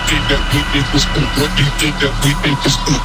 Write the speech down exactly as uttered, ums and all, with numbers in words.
think that we did was good? What do you think that we did was good?